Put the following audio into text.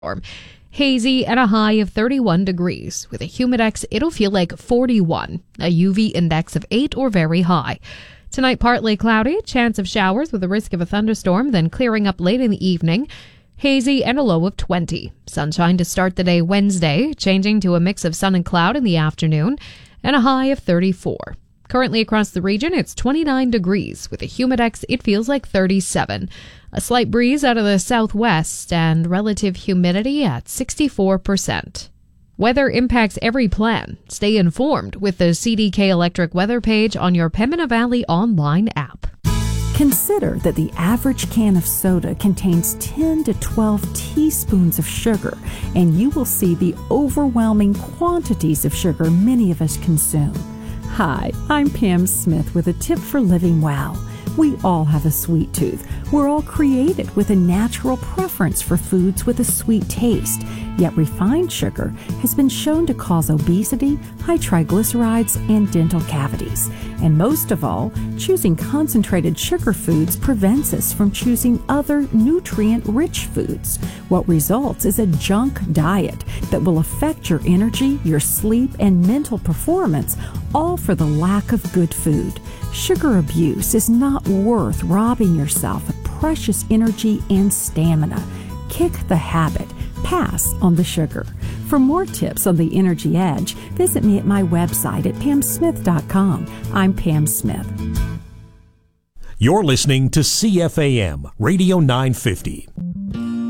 Hazy at a high of 31 degrees. With a humidex, it'll feel like 41. A UV index of 8 or very high. Tonight, partly cloudy, chance of showers with a risk of a thunderstorm, then clearing up late in the evening. Hazy and a low of 20. Sunshine to start the day Wednesday, changing to a mix of sun and cloud in the afternoon, and a high of 34. Currently across the region, it's 29 degrees. With a humidex, it feels like 37. A slight breeze out of the southwest and relative humidity at 64%. Weather impacts every plan. Stay informed with the CDK Electric weather page on your Pembina Valley online app. Consider that the average can of soda contains 10 to 12 teaspoons of sugar, and you will see the overwhelming quantities of sugar many of us consume. Hi, I'm Pam Smith with a tip for living well. We all have a sweet tooth. We're all created with a natural preference for foods with a sweet taste. Yet refined sugar has been shown to cause obesity, high triglycerides, and dental cavities. And most of all, choosing concentrated sugar foods prevents us from choosing other nutrient-rich foods. What results is a junk diet that will affect your energy, your sleep, and mental performance, all for the lack of good food. Sugar abuse is not worth robbing yourself of precious energy and stamina. Kick the habit. Pass on the sugar. For more tips on the energy edge, visit me at my website at pamsmith.com. I'm Pam Smith. You're listening to CFAM Radio 950.